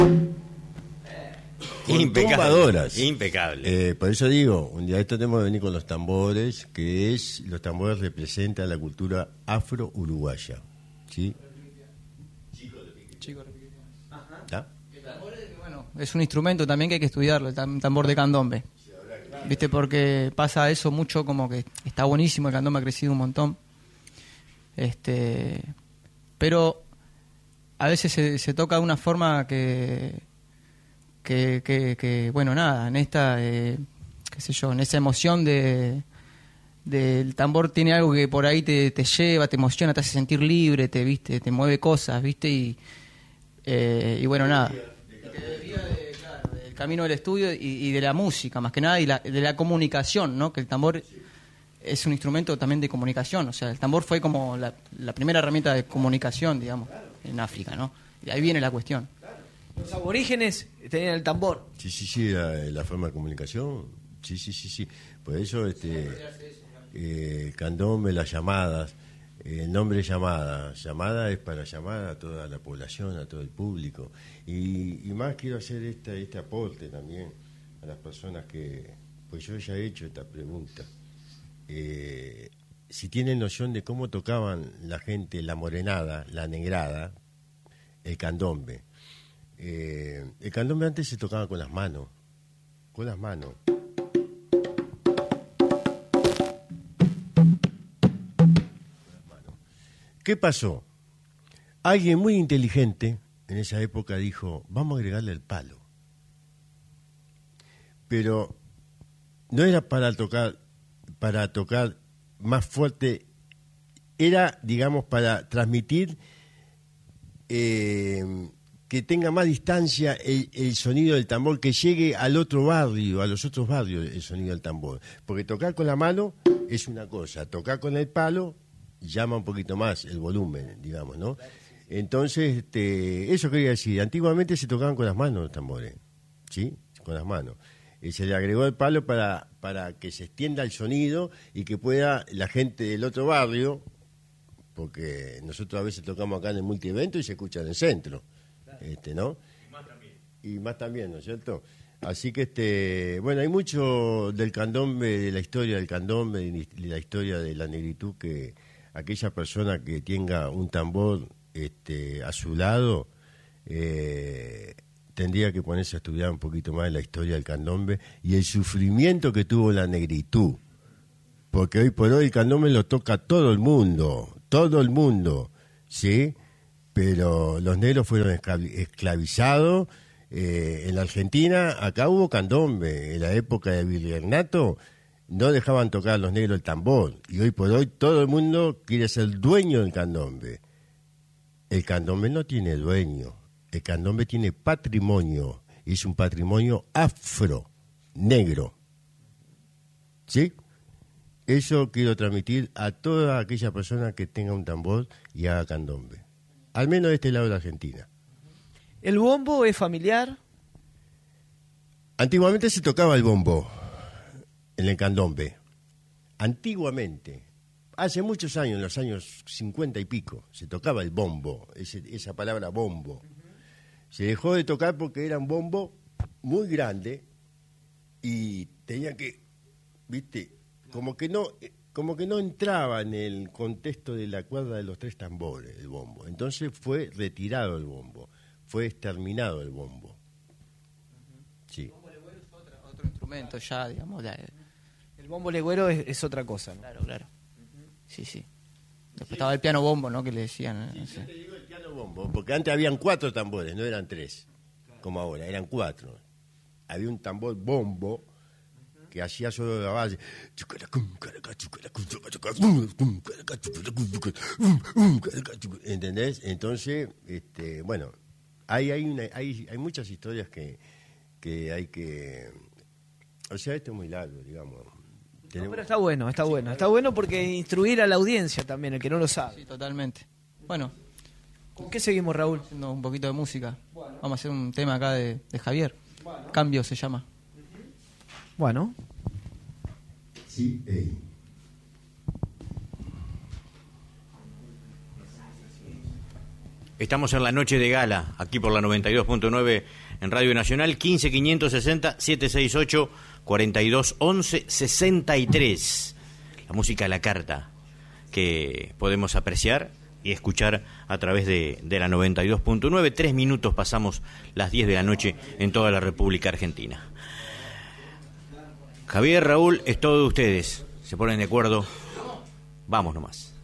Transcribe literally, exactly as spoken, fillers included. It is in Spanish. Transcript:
Impecable, tumbadoras. Impecable. Eh, por eso digo, un día esto tenemos que venir con los tambores, que es, los tambores representan la cultura afro-uruguaya. ¿Sí? Chico, ¿Está? bueno, es un instrumento también que hay que estudiarlo, el tam- tambor de candombe. ¿Viste? Porque pasa eso mucho, como que está buenísimo, el candombe ha crecido un montón. Este, pero a veces se, se toca de una forma que, que, que, que bueno, nada, en esta, eh, qué sé yo, en esa emoción de del tambor tiene algo que por ahí te, te lleva, te emociona, te hace sentir libre, te viste, te mueve cosas, ¿viste? Y, eh, y bueno, nada. Y te desvía de, claro, del camino del estudio y, y de la música, más que nada, y la, de la comunicación, ¿no? Que el tambor es un instrumento también de comunicación, o sea, el tambor fue como la, la primera herramienta de comunicación, digamos, en África, ¿no? Y ahí viene la cuestión. Los aborígenes tenían el tambor. Sí, sí, sí, la, la forma de comunicación. Sí, sí, sí, sí. Por eso, este, eh, candombe, las llamadas, eh, el nombre llamada. Llamada es para llamar a toda la población, a todo el público. Y, y más quiero hacer esta, este aporte también a las personas que, pues yo ya he hecho esta pregunta. Eh, si tienen noción de cómo tocaban la gente la morenada, la negrada, el candombe. Eh, el candombe antes se tocaba con las manos, con las manos. ¿Qué pasó? Alguien muy inteligente en esa época dijo, vamos a agregarle el palo. Pero no era para tocar, para tocar más fuerte, era, digamos, para transmitir eh, que tenga más distancia el, el sonido del tambor, que llegue al otro barrio, a los otros barrios el sonido del tambor. Porque tocar con la mano es una cosa, tocar con el palo llama un poquito más el volumen, digamos, ¿no? Entonces, este, eso quería decir, antiguamente se tocaban con las manos los tambores, ¿sí? Con las manos. Y se le agregó el palo para, para que se extienda el sonido y que pueda la gente del otro barrio, porque nosotros a veces tocamos acá en el multievento y se escucha en el centro, este, ¿no? Y más también. Y más también, ¿no es cierto? Así que, este, bueno, hay mucho del candombe, de la historia del candombe, de la historia de la negritud, que aquella persona que tenga un tambor este, a su lado eh, tendría que ponerse a estudiar un poquito más la historia del candombe y el sufrimiento que tuvo la negritud, porque hoy por hoy el candombe lo toca todo el mundo, todo el mundo, ¿sí? Pero los negros fueron esclavizados. Eh, en la Argentina, acá hubo candombe, en la época de Virreinato no dejaban tocar a los negros el tambor, y hoy por hoy todo el mundo quiere ser dueño del candombe. El candombe no tiene dueño, el candombe tiene patrimonio, y es un patrimonio afro, negro. ¿Sí? Eso quiero transmitir a toda aquella persona que tenga un tambor y haga candombe, al menos de este lado de la Argentina. ¿El bombo es familiar? Antiguamente se tocaba el bombo en el candombe. Antiguamente, hace muchos años, en los años cincuenta y pico, se tocaba el bombo, ese, esa palabra bombo. Uh-huh. Se dejó de tocar porque era un bombo muy grande y tenía que, viste, como que no, como que no entraba en el contexto de la cuerda de los tres tambores el bombo. Entonces fue retirado el bombo. Fue exterminado el bombo. Sí. El bombo legüero es otro, otro instrumento ya, digamos. La, el bombo legüero es, es otra cosa, ¿no? Claro, claro. Sí, sí. Después sí. Estaba el piano bombo, ¿no? Que le decían. Sí, no sí, sé. te digo el piano bombo, porque antes habían cuatro tambores, no eran tres, claro, como ahora, eran cuatro. Había un tambor bombo que hacía solo la base. ¿Entendés? Entonces, este, bueno, hay hay, una, hay hay muchas historias que, que hay que... O sea, esto es muy largo, digamos. No, pero está bueno, está bueno. Está bueno porque instruir a la audiencia también, el que no lo sabe. Sí, totalmente. Bueno. ¿Con qué seguimos, Raúl? Haciendo un poquito de música. Bueno. Vamos a hacer un tema acá de, de Javier. Bueno. Cambio se llama. Bueno. Sí, hey. Estamos en la noche de gala, aquí por la noventa y dos punto nueve en Radio Nacional, quince quinientos sesenta, setecientos sesenta y ocho, cuarenta y dos once sesenta y tres. La música a la carta que podemos apreciar y escuchar a través de, de la noventa y dos punto nueve. Tres minutos pasamos las diez de la noche en toda la República Argentina. Javier, Raúl, es todo de ustedes. ¿Se ponen de acuerdo? Vamos nomás.